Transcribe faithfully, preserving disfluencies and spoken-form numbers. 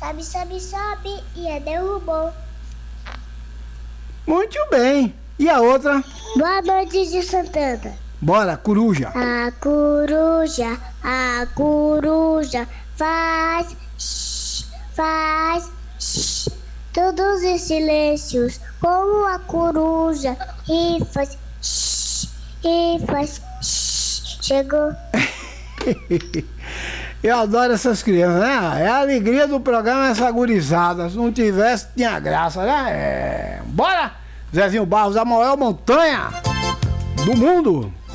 Sobe, sobe, sobe e a derrubou. Muito bem. E a outra? Boa noite de Santana. Bora, coruja. A coruja, a coruja faz shh, faz shh, todos os silêncios como a coruja e faz shh, e faz shh. Chegou. Eu adoro essas crianças, né? É a alegria do programa essa gurizada. Se não tivesse, tinha graça, né? É... Bora! Zezinho Barros, a maior montanha do mundo.